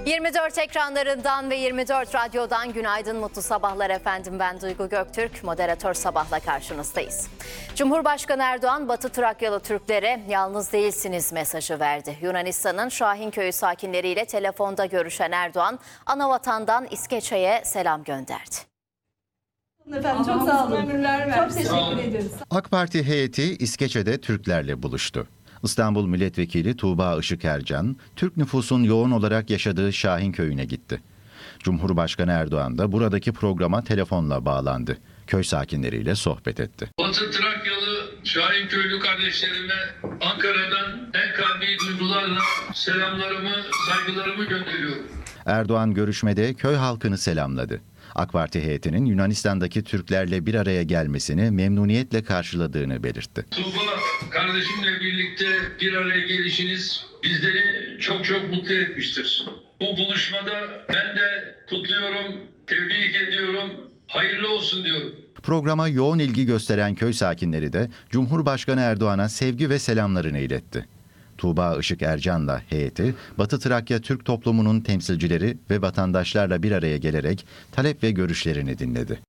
24 ekranlarından ve 24 radyodan günaydın, mutlu sabahlar efendim. Ben Duygu Göktürk, moderatör Sabah'la karşınızdayız. Cumhurbaşkanı Erdoğan, Batı Trakyalı Türklere yalnız değilsiniz mesajı verdi. Yunanistan'ın Şahinköy'ü sakinleriyle telefonda görüşen Erdoğan, anavatandan İskeçe'ye selam gönderdi. Efendim çok sağ olun. Çok teşekkür ederiz. AK Parti heyeti İskeçe'de Türklerle buluştu. İstanbul Milletvekili Tuğba Işıkercan, Türk nüfusun yoğun olarak yaşadığı Şahinköy'üne gitti. Cumhurbaşkanı Erdoğan da buradaki programa telefonla bağlandı. Köy sakinleriyle sohbet etti. Batı Trakyalı Şahinköylü kardeşlerime Ankara'dan en kalbi duygularla selamlarımı, saygılarımı gönderiyorum. Erdoğan görüşmede köy halkını selamladı. AK Parti heyetinin Yunanistan'daki Türklerle bir araya gelmesini memnuniyetle karşıladığını belirtti. Tuğba kardeşimle birlikte bir araya gelişiniz bizleri çok mutlu etmiştir. Bu buluşmada ben de kutluyorum, tebrik ediyorum, hayırlı olsun diyorum. Programa yoğun ilgi gösteren köy sakinleri de Cumhurbaşkanı Erdoğan'a sevgi ve selamlarını iletti. Tuğba Işıkercan'la heyeti, Batı Trakya Türk toplumunun temsilcileri ve vatandaşlarla bir araya gelerek talep ve görüşlerini dinledi.